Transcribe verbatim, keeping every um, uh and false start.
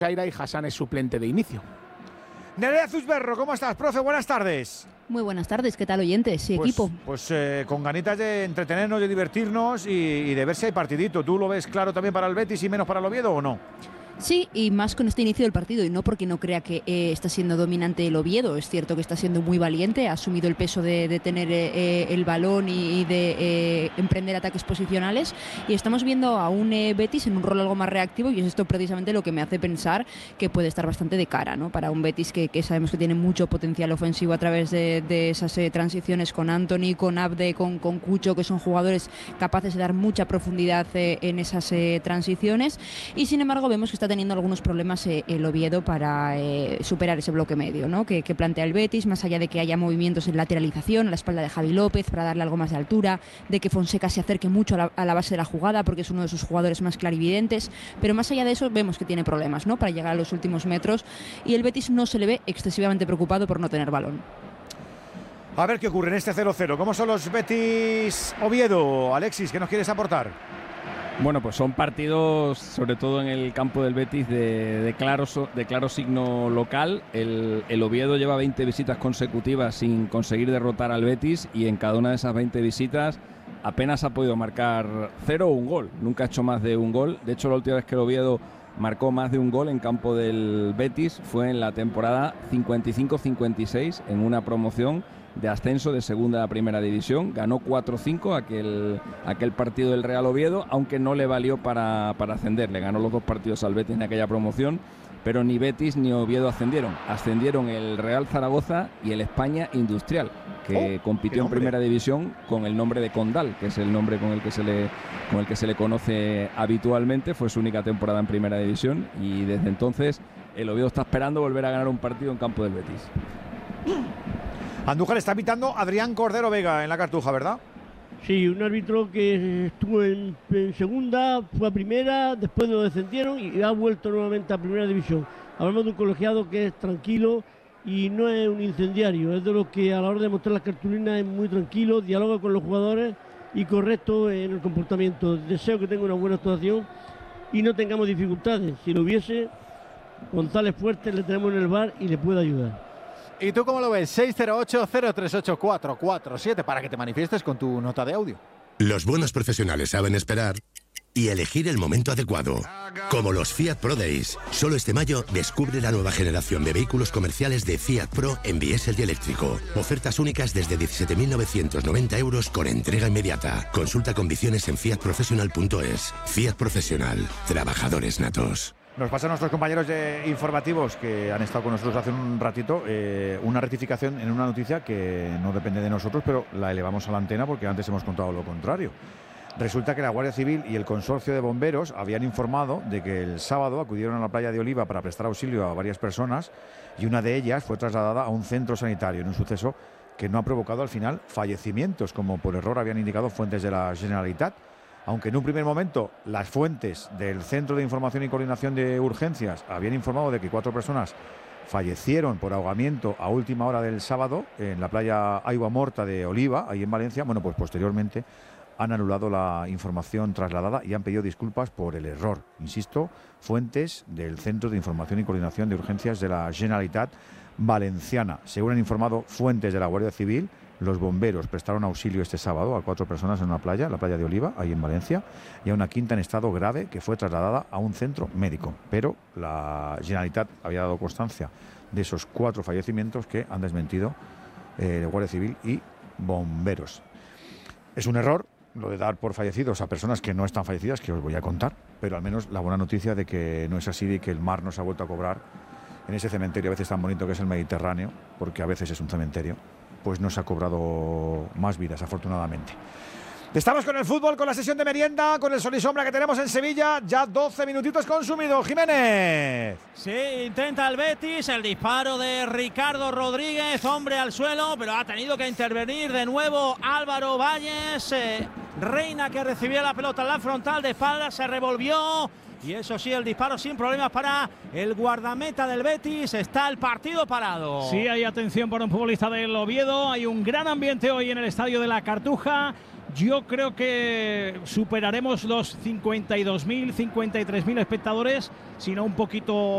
Chaira y Hassan es suplente de inicio. Nerea Zuzberro, ¿cómo estás, profe? Buenas tardes. Muy buenas tardes, ¿qué tal, oyentes y pues, equipo? Pues eh, con ganitas de entretenernos, de divertirnos y, y de ver si hay partidito. ¿Tú lo ves claro también para el Betis y menos para el Oviedo o no? Sí, y más con este inicio del partido, y no porque no crea que eh, está siendo dominante el Oviedo. Es cierto que está siendo muy valiente, ha asumido el peso de, de tener eh, el balón y, y de eh, emprender ataques posicionales, y estamos viendo a un eh, Betis en un rol algo más reactivo, y es esto precisamente lo que me hace pensar que puede estar bastante de cara, ¿no? Para un Betis que, que sabemos que tiene mucho potencial ofensivo a través de, de esas eh, transiciones con Anthony, con Abde, con, con Cucho, que son jugadores capaces de dar mucha profundidad eh, en esas eh, transiciones, y sin embargo vemos que está teniendo algunos problemas eh, el Oviedo para eh, superar ese bloque medio, ¿no? que, que plantea el Betis, más allá de que haya movimientos en lateralización a la espalda de Javi López para darle algo más de altura, de que Fonseca se acerque mucho a la, a la base de la jugada porque es uno de sus jugadores más clarividentes, pero más allá de eso vemos que tiene problemas, ¿no? Para llegar a los últimos metros, y el Betis no se le ve excesivamente preocupado por no tener balón. A ver qué ocurre en este cero cero. ¿Cómo son los Betis Oviedo? Alexis, ¿qué nos quieres aportar? Bueno, pues son partidos, sobre todo en el campo del Betis, de, de, claro, de claro signo local. El, el Oviedo lleva veinte visitas consecutivas sin conseguir derrotar al Betis, y en cada una de esas veinte visitas apenas ha podido marcar cero o un gol. Nunca ha hecho más de un gol. De hecho, la última vez que el Oviedo marcó más de un gol en campo del Betis fue en la temporada cincuenta y cinco cincuenta y seis, en una promoción de ascenso de segunda a primera división. Ganó cuatro cinco aquel, aquel partido del Real Oviedo, aunque no le valió para, para ascender. Le ganó los dos partidos al Betis en aquella promoción, pero ni Betis ni Oviedo ascendieron. Ascendieron el Real Zaragoza y el España Industrial, que oh, compitió en primera división con el nombre de Condal, que es el nombre con el que se le con el que se le conoce habitualmente. Fue su única temporada en primera división, y desde entonces el Oviedo está esperando volver a ganar un partido en campo del Betis. Andújar está pitando Adrián Cordero Vega en la Cartuja, ¿verdad? Sí, un árbitro que estuvo en, en segunda, fue a primera, después lo descendieron y ha vuelto nuevamente a primera división. Hablamos de un colegiado que es tranquilo y no es un incendiario, es de los que a la hora de mostrar las cartulinas es muy tranquilo, dialoga con los jugadores y correcto en el comportamiento. Deseo que tenga una buena actuación y no tengamos dificultades. Si lo hubiese, González Fuertes le tenemos en el bar y le puede ayudar. ¿Y tú cómo lo ves? seis cero ocho, cero tres ocho, cuatro cuatro siete para que te manifiestes con tu nota de audio. Los buenos profesionales saben esperar y elegir el momento adecuado. Como los Fiat Pro Days. Solo este mayo descubre la nueva generación de vehículos comerciales de Fiat Pro en diésel y eléctrico. Ofertas únicas desde diecisiete mil novecientos noventa euros con entrega inmediata. Consulta condiciones en fiat professional punto es. Fiat Profesional. Trabajadores natos. Nos pasan nuestros compañeros de informativos que han estado con nosotros hace un ratito eh, una rectificación en una noticia que no depende de nosotros, pero la elevamos a la antena porque antes hemos contado lo contrario. Resulta que la Guardia Civil y el Consorcio de Bomberos habían informado de que el sábado acudieron a la playa de Oliva para prestar auxilio a varias personas, y una de ellas fue trasladada a un centro sanitario en un suceso que no ha provocado al final fallecimientos, como por error habían indicado fuentes de la Generalitat. Aunque en un primer momento las fuentes del Centro de Información y Coordinación de Urgencias habían informado de que cuatro personas fallecieron por ahogamiento a última hora del sábado en la playa Aigua Morta de Oliva, ahí en Valencia, bueno, pues posteriormente han anulado la información trasladada y han pedido disculpas por el error. Insisto, fuentes del Centro de Información y Coordinación de Urgencias de la Generalitat Valenciana. Según han informado fuentes de la Guardia Civil, los bomberos prestaron auxilio este sábado a cuatro personas en una playa, la playa de Oliva, ahí en Valencia, y a una quinta en estado grave que fue trasladada a un centro médico. Pero la Generalitat había dado constancia de esos cuatro fallecimientos que han desmentido eh, Guardia Civil y bomberos. Es un error lo de dar por fallecidos a personas que no están fallecidas, que os voy a contar, pero al menos la buena noticia de que no es así, de que el mar nos ha vuelto a cobrar en ese cementerio a veces tan bonito que es el Mediterráneo, porque a veces es un cementerio, pues no se ha cobrado más vidas, afortunadamente. Estamos con el fútbol, con la sesión de merienda, con el sol y sombra que tenemos en Sevilla. Ya doce minutitos consumidos. Jiménez. Sí, intenta el Betis, el disparo de Ricardo Rodríguez, hombre al suelo, pero ha tenido que intervenir de nuevo Álvaro Valles. Eh, Reina, que recibía la pelota en la frontal de espaldas, se revolvió. Y eso sí, el disparo sin problemas para el guardameta del Betis. Está el partido parado. Sí, hay atención para un futbolista del Oviedo. Hay un gran ambiente hoy en el estadio de la Cartuja. Yo creo que superaremos los cincuenta y dos mil, cincuenta y tres mil espectadores, si no un poquito